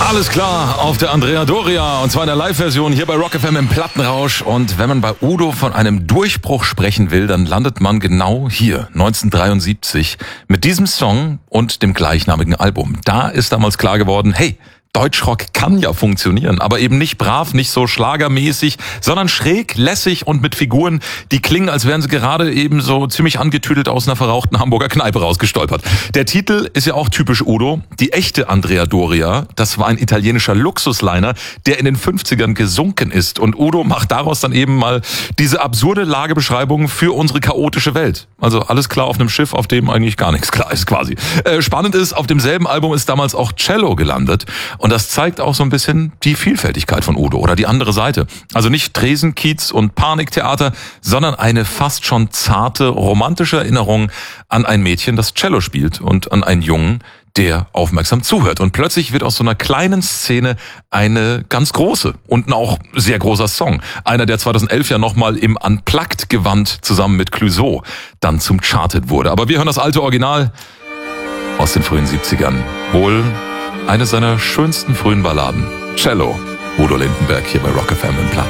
Alles klar, auf der Andrea Doria und zwar in der Live-Version hier bei Rock FM im Plattenrausch. Und wenn man bei Udo von einem Durchbruch sprechen will, dann landet man genau hier, 1973, mit diesem Song und dem gleichnamigen Album. Da ist damals klar geworden, hey, Deutschrock kann ja funktionieren, aber eben nicht brav, nicht so schlagermäßig, sondern schräg, lässig und mit Figuren, die klingen, als wären sie gerade eben so ziemlich angetüdelt aus einer verrauchten Hamburger Kneipe rausgestolpert. Der Titel ist ja auch typisch Udo. Die echte Andrea Doria, das war ein italienischer Luxusliner, der in den 50ern gesunken ist. Und Udo macht daraus dann eben mal diese absurde Lagebeschreibung für unsere chaotische Welt. Also alles klar auf einem Schiff, auf dem eigentlich gar nichts klar ist quasi. Spannend ist, auf demselben Album ist damals auch Cello gelandet. Und das zeigt auch so ein bisschen die Vielfältigkeit von Udo oder die andere Seite. Also nicht Tresenkiez und Paniktheater, sondern eine fast schon zarte, romantische Erinnerung an ein Mädchen, das Cello spielt und an einen Jungen, der aufmerksam zuhört. Und plötzlich wird aus so einer kleinen Szene eine ganz große und ein auch sehr großer Song. Einer, der 2011 ja nochmal im Unplugged-Gewand zusammen mit Clouseau dann zum Charted wurde. Aber wir hören das alte Original aus den frühen 70ern. Wohl eine seiner schönsten frühen Balladen. Cello, Udo Lindenberg hier bei Rock FM im Plattenrausch.